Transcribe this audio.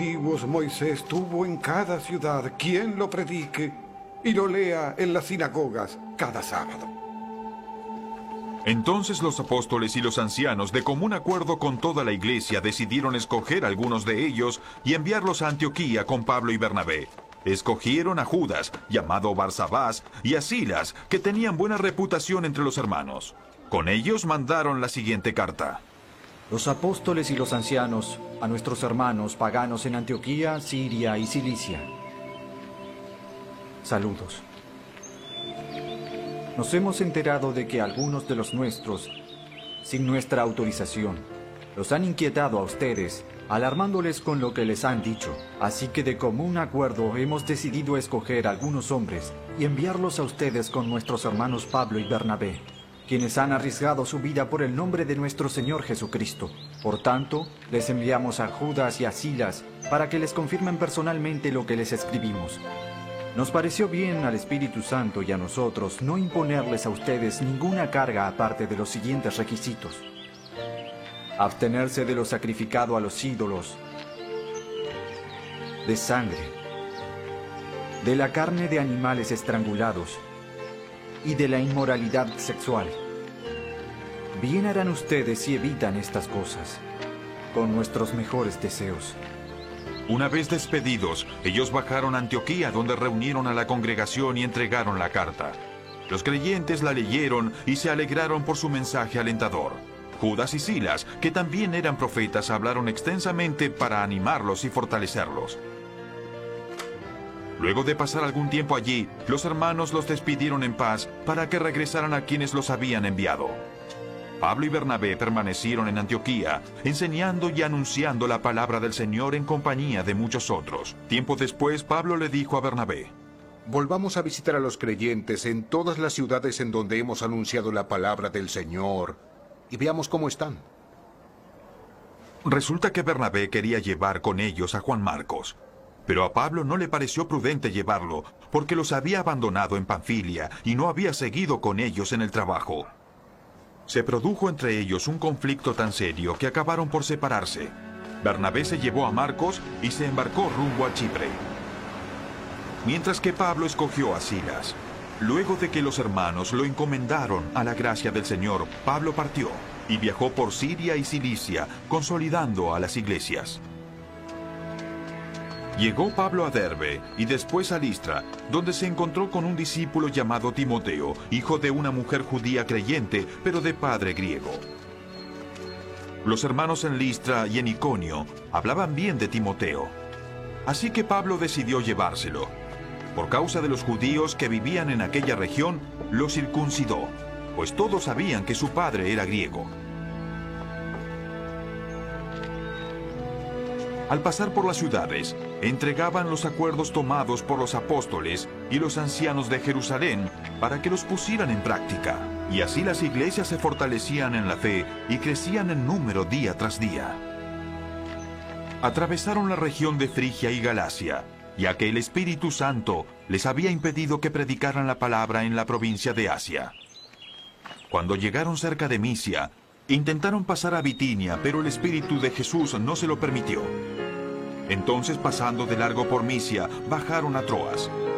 antiguos Moisés tuvo en cada ciudad quien lo predique y lo lea en las sinagogas cada sábado. Entonces los apóstoles y los ancianos, de común acuerdo con toda la iglesia, decidieron escoger algunos de ellos y enviarlos a Antioquía con Pablo y Bernabé. Escogieron a Judas, llamado Barsabás, y a Silas, que tenían buena reputación entre los hermanos. Con ellos mandaron la siguiente carta. Los apóstoles y los ancianos, a nuestros hermanos paganos en Antioquía, Siria y Cilicia. Saludos. Nos hemos enterado de que algunos de los nuestros, sin nuestra autorización, los han inquietado a ustedes, alarmándoles con lo que les han dicho. Así que de común acuerdo hemos decidido escoger algunos hombres y enviarlos a ustedes con nuestros hermanos Pablo y Bernabé, quienes han arriesgado su vida por el nombre de nuestro Señor Jesucristo. Por tanto, les enviamos a Judas y a Silas para que les confirmen personalmente lo que les escribimos. Nos pareció bien al Espíritu Santo y a nosotros no imponerles a ustedes ninguna carga aparte de los siguientes requisitos: abstenerse de lo sacrificado a los ídolos, de sangre, de la carne de animales estrangulados y de la inmoralidad sexual. Bien harán ustedes si evitan estas cosas, con nuestros mejores deseos. Una vez despedidos, ellos bajaron a Antioquía, donde reunieron a la congregación y entregaron la carta. Los creyentes la leyeron y se alegraron por su mensaje alentador. Judas y Silas, que también eran profetas, hablaron extensamente para animarlos y fortalecerlos. Luego de pasar algún tiempo allí, los hermanos los despidieron en paz para que regresaran a quienes los habían enviado. Pablo y Bernabé permanecieron en Antioquía, enseñando y anunciando la palabra del Señor en compañía de muchos otros. Tiempo después, Pablo le dijo a Bernabé: volvamos a visitar a los creyentes en todas las ciudades en donde hemos anunciado la palabra del Señor y veamos cómo están. Resulta que Bernabé quería llevar con ellos a Juan Marcos, pero a Pablo no le pareció prudente llevarlo, porque los había abandonado en Panfilia y no había seguido con ellos en el trabajo. Se produjo entre ellos un conflicto tan serio que acabaron por separarse. Bernabé se llevó a Marcos y se embarcó rumbo a Chipre, mientras que Pablo escogió a Silas. Luego de que los hermanos lo encomendaron a la gracia del Señor, Pablo partió y viajó por Siria y Cilicia, consolidando a las iglesias. Llegó Pablo a Derbe y después a Listra, donde se encontró con un discípulo llamado Timoteo, hijo de una mujer judía creyente, pero de padre griego. Los hermanos en Listra y en Iconio hablaban bien de Timoteo, así que Pablo decidió llevárselo. Por causa de los judíos que vivían en aquella región, lo circuncidó, pues todos sabían que su padre era griego. Al pasar por las ciudades, entregaban los acuerdos tomados por los apóstoles y los ancianos de Jerusalén para que los pusieran en práctica. Y así las iglesias se fortalecían en la fe y crecían en número día tras día. Atravesaron la región de Frigia y Galacia, ya que el Espíritu Santo les había impedido que predicaran la palabra en la provincia de Asia. Cuando llegaron cerca de Misia, intentaron pasar a Bitinia, pero el Espíritu de Jesús no se lo permitió. Entonces, pasando de largo por Misia, bajaron a Troas.